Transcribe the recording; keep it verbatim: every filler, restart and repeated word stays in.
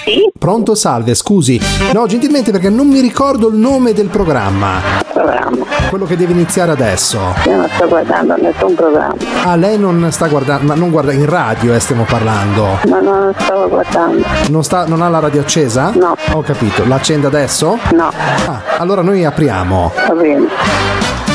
Sì? Pronto, salve, scusi. No, gentilmente perché non mi ricordo il nome del programma. Programma. Quello che deve iniziare adesso. Io non sto guardando nessun programma. Ah, lei non sta guardando, ma non guarda, in radio eh, stiamo parlando. Ma non stavo guardando. Non sta, non ha la radio accesa? No. Ho capito. L'accende adesso? No. Ah, allora noi apriamo. Va bene.